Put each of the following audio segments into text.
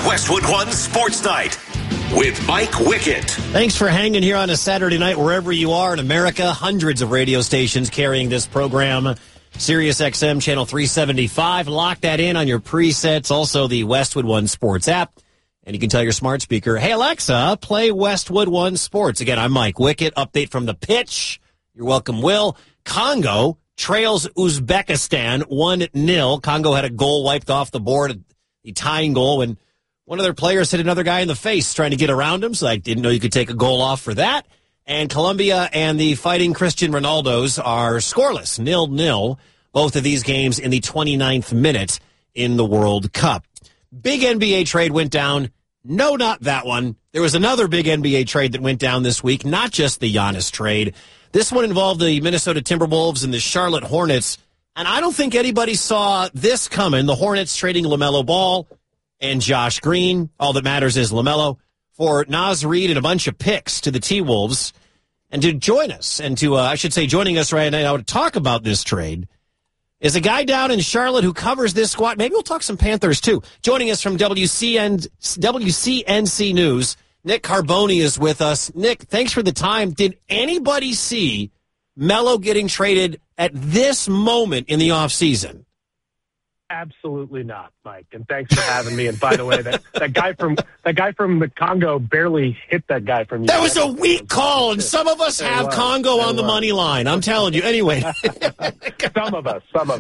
Westwood One Sports Night with Mike Wickett. Thanks for hanging here on a Saturday night wherever you are in America. Hundreds of radio stations carrying this program. Sirius XM Channel 375. Lock that in on your presets. Also the Westwood One Sports app. And you can tell your smart speaker, hey, Alexa, play Westwood One Sports. Again, I'm Mike Wickett. Update from the pitch. You're welcome, Will. Congo trails Uzbekistan 1-0. Congo had a goal wiped off the board, the tying goal, and one of their players hit another guy in the face trying to get around him, so I didn't know you could take a goal off for that. And Colombia and the Fighting Christian Ronaldos are scoreless, 0-0. Both of these games in the 29th minute in the World Cup. Big NBA trade went down. No, not that one. There was another big NBA trade that went down this week, not just the Giannis trade. This one involved the Minnesota Timberwolves and the Charlotte Hornets, and I don't think anybody saw this coming. The Hornets trading LaMelo Ball and Josh Green. All that matters is LaMelo for Naz Reid and a bunch of picks to the T-Wolves. And to join us, and to, joining us right now to talk about this trade is a guy down in Charlotte who covers this squad. Maybe we'll talk some Panthers, too. Joining us from WCNC News, Nick Carboni is with us. Nick, thanks for the time. Did anybody see Melo getting traded at this moment in the offseason? Absolutely not, Mike. And thanks for having me. And by the way, that guy from the Congo barely hit that guy from you. That was a weak call, and some of us have Congo on the money line. I'm telling you. Anyway, some of us.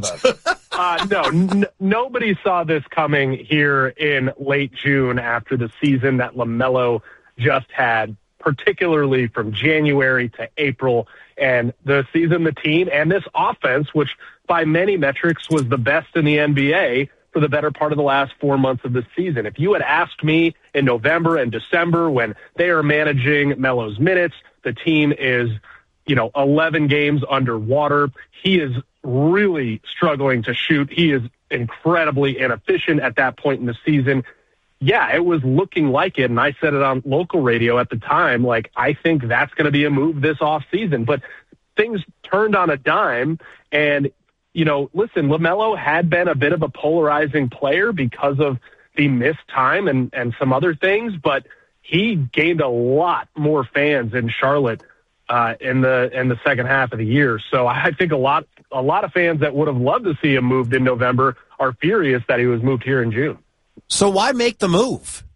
Nobody saw this coming here in late June after the season that LaMelo just had, particularly from January to April, and the season the team and this offense, which by many metrics was the best in the NBA for the better part of the last 4 months of the season. If you had asked me in November and December when they are managing Melo's minutes, the team is, 11 games underwater. He is really struggling to shoot. He is incredibly inefficient at that point in the season. Yeah, it was looking like it, and I said it on local radio at the time, like, I think that's going to be a move this offseason. But things turned on a dime, and listen, LaMelo had been a bit of a polarizing player because of the missed time and some other things, but he gained a lot more fans in Charlotte in the second half of the year. So I think a lot of fans that would have loved to see him moved in November are furious that he was moved here in June. So why make the move?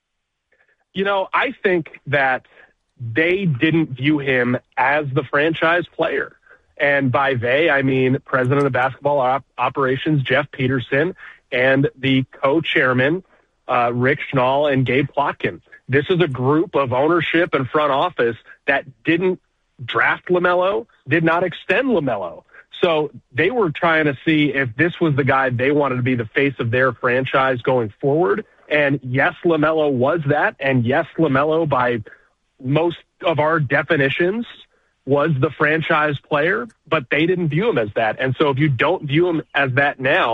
I think that they didn't view him as the franchise player. And by they, I mean President of Basketball Operations, Jeff Peterson, and the co-chairman, Rick Schnall and Gabe Plotkin. This is a group of ownership and front office that didn't draft LaMelo, did not extend LaMelo. So they were trying to see if this was the guy they wanted to be the face of their franchise going forward. And yes, LaMelo was that. And yes, LaMelo, by most of our definitions, was the franchise player, but they didn't view him as that. And so if you don't view him as that now,